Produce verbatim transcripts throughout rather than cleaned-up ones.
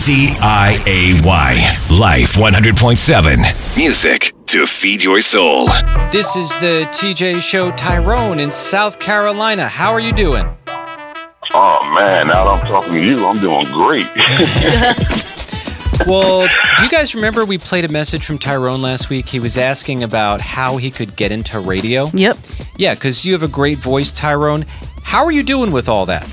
C I A Y. Life one hundred point seven. Music to feed your soul. This is the T J Show. Tyrone in South Carolina. How are you doing? Oh, man, now that I'm talking to you, I'm doing great. Well, do you guys remember we played a message from Tyrone last week? He was asking about how he could get into radio. Yep. Yeah, because you have a great voice, Tyrone. How are you doing with all that?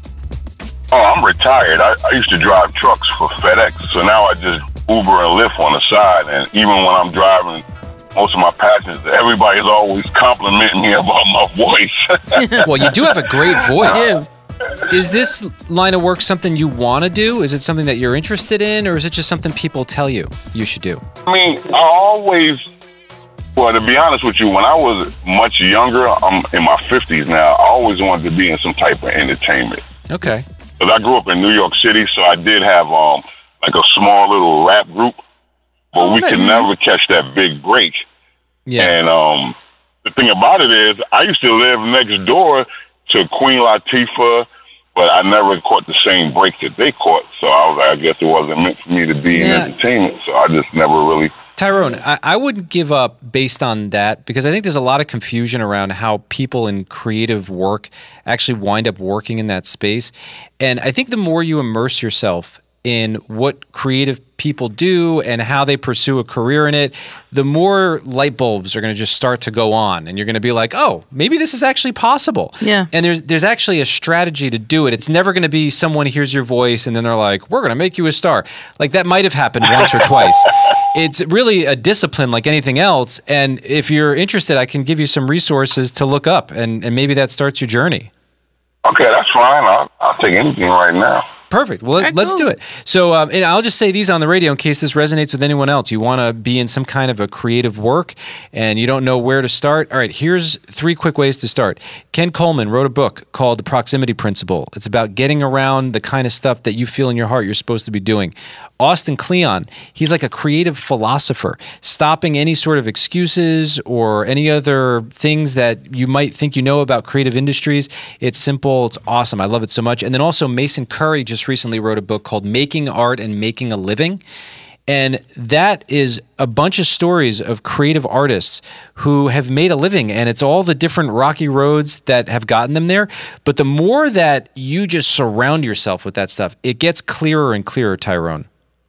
Oh, I'm retired. I, I used to drive trucks for FedEx, so now I just Uber and Lyft on the side. And even when I'm driving most of my passengers, everybody's always complimenting me about my voice. Well, you do have a great voice. I do. Is this line of work something you want to do? Is it something that you're interested in, or is it just something people tell you you should do? I mean, I always, well, to be honest with you, when I was much younger, I'm in my fifties now, I always wanted to be in some type of entertainment. Okay. Because I grew up in New York City, so I did have um like a small little rap group, but Oh, we nice. could never catch that big break. Yeah. And um, the thing about it is, I used to live next door to Queen Latifah, but I never caught the same break that they caught. So I was like, I guess it wasn't meant for me to be in Yeah. entertainment. So I just never really. Tyrone, I, I wouldn't give up based on that, because I think there's a lot of confusion around how people in creative work actually wind up working in that space. And I think the more you immerse yourself in what creative people do and how they pursue a career in it, the more light bulbs are going to just start to go on, and you're going to be like, oh, maybe this is actually possible. Yeah. And there's there's actually a strategy to do it. It's never going to be someone hears your voice and then they're like, we're going to make you a star. Like, that might have happened once or twice. It's really a discipline like anything else. And if you're interested, I can give you some resources to look up, and, and maybe that starts your journey. Okay, that's fine. I'll, I'll take anything right now. Perfect. Well, Okay, let's cool. do it. So, um, and I'll just say these on the radio in case this resonates with anyone else. You want to be in some kind of a creative work and you don't know where to start. All right, here's three quick ways to start. Ken Coleman wrote a book called The Proximity Principle. It's about getting around the kind of stuff that you feel in your heart you're supposed to be doing. Austin Kleon, he's like a creative philosopher, stopping any sort of excuses or any other things that you might think you know about creative industries. It's simple. It's awesome. I love it so much. And then also Mason Curry just recently wrote a book called Making Art and Making a Living. And that is a bunch of stories of creative artists who have made a living, and it's all the different rocky roads that have gotten them there. But the more that you just surround yourself with that stuff, it gets clearer and clearer, Tyrone.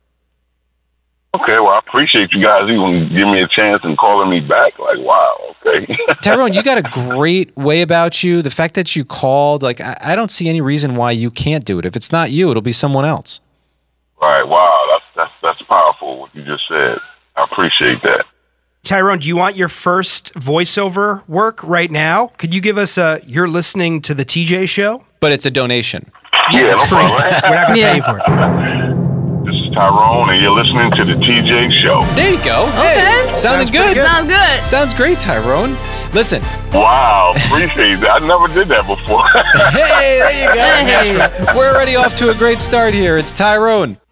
Okay, well, I appreciate you guys even giving me a chance and calling me back. Like, wow, okay. Tyrone, you got a great way about you. The fact that you called, like, I, I don't see any reason why you can't do it. If it's not you, it'll be someone else. Right, wow, that's, that's, that's powerful, what you just said. I appreciate that. Tyrone, do you want your first voiceover work right now? Could you give us a, you're listening to the T J Show? But it's a donation. Yeah, no Free. problem. We're not going to Yeah. pay you for it. This is Tyrone, and you're listening to the T J Show. There you go. Okay. Hey, sounding Sounds good. pretty good. Sounds good. Sounds great, Tyrone. Listen. Wow, appreciate that. I never did that before. Hey, there you go. Hey. We're already off to a great start here. It's Tyrone.